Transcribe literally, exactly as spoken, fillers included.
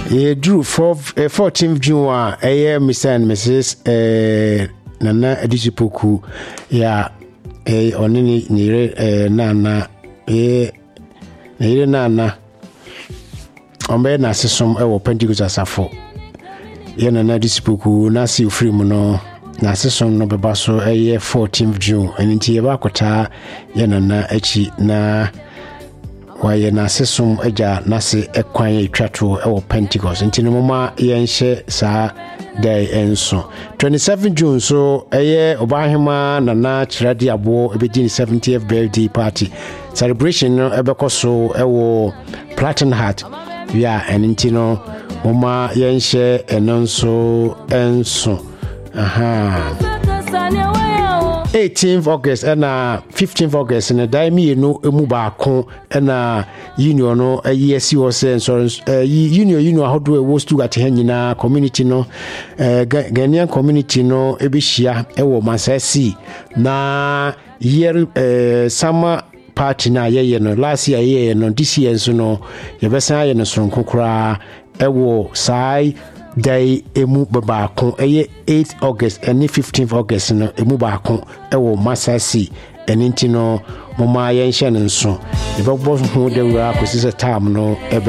ye drew fourteenth June a eh Mister and Missus eh Nana Adisipoku ya eh onini nire eh nana eh nire nana ombe na sesom e wo Pentecost asafo ye Nana Adisipoku na si ofri mu no na sesom no beba so eh fourteenth June enti ye ba kwata ye Nana achi na waye na sesom eja na se ekwan etwato e wo Pentecost enti no mama ye nhye sa day enso twenty-seventh June so eye obahema Nana Chiradi Abo ebedi seventieth birthday party celebration no ebeko so ewo Platinum Heart ya enti no mama ye nhye enonso enso aha eighteenth August and uh, fifteenth August and a daimi no emu baako and uh, union no a year si was insurance uh, union union how do was to at nyina community no uh, Ghanaian community no ebihia ewo Masasi na year uh, summer party na ye no last year ye no this year so no ye besa ye no sonko kra ewo sai day emu baako eye eighth August and fifteenth August no emu baako ewo Masasi enenti no mama ye nhye nso e bebo ho de wura akosi time no